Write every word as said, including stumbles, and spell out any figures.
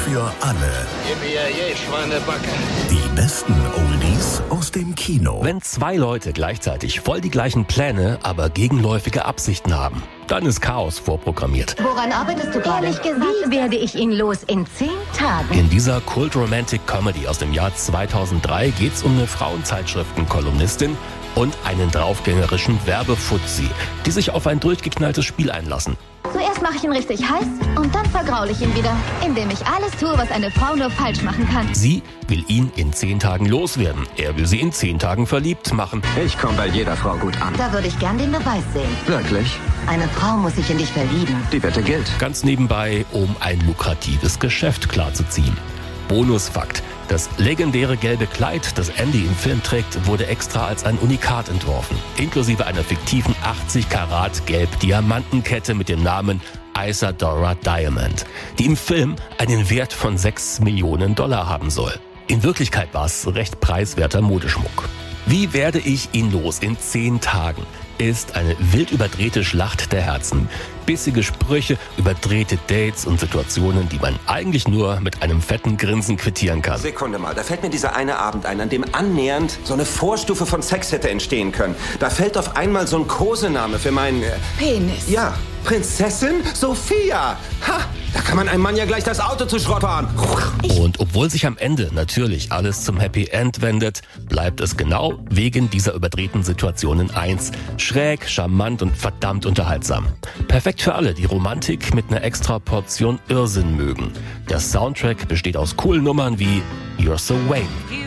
für alle. Gib mir je, Schweinebacke. Die besten Oldies aus dem Kino. Wenn zwei Leute gleichzeitig voll die gleichen Pläne, aber gegenläufige Absichten haben, dann ist Chaos vorprogrammiert. Woran arbeitest du gerade? Ehrlich gesagt, wie werde ich ihn los in zehn Tagen? In dieser Kult-Romantic-Comedy aus dem Jahr zweitausenddrei geht's um eine Frauenzeitschriften-Kolumnistin und einen draufgängerischen Werbefuzzi, die sich auf ein durchgeknalltes Spiel einlassen. Zuerst mache ich ihn richtig heiß und dann vergraule ich ihn wieder, indem ich alles tue, was eine Frau nur falsch machen kann. Sie will ihn in zehn Tagen loswerden. Er will sie in zehn Tagen verliebt machen. Ich komme bei jeder Frau gut an. Da würde ich gern den Beweis sehen. Wirklich? Eine Frau muss sich in dich verlieben. Die Wette gilt. Ganz nebenbei, um ein lukratives Geschäft klarzuziehen. Bonusfakt: Das legendäre gelbe Kleid, das Andy im Film trägt, wurde extra als ein Unikat entworfen. Inklusive einer fiktiven achtzig Karat Gelb-Diamantenkette mit dem Namen Isadora Diamond, die im Film einen Wert von sechs Millionen Dollar haben soll. In Wirklichkeit war es recht preiswerter Modeschmuck. Wie werde ich ihn los in zehn Tagen? Ist eine wild überdrehte Schlacht der Herzen. Bissige Sprüche, überdrehte Dates und Situationen, die man eigentlich nur mit einem fetten Grinsen quittieren kann. Sekunde mal, da fällt mir dieser eine Abend ein, an dem annähernd so eine Vorstufe von Sex hätte entstehen können. Da fällt auf einmal so ein Kosename für meinen... Äh, Penis. Ja, Prinzessin Sophia. Ha, da kann man einem Mann ja gleich das Auto zu Schrott fahren. Und obwohl sich am Ende natürlich alles zum Happy End wendet, bleibt es genau wegen dieser überdrehten Situationen eins: schräg, charmant und verdammt unterhaltsam. Perfekt für alle, die Romantik mit einer extra Portion Irrsinn mögen. Der Soundtrack besteht aus coolen Nummern wie You're So Vain,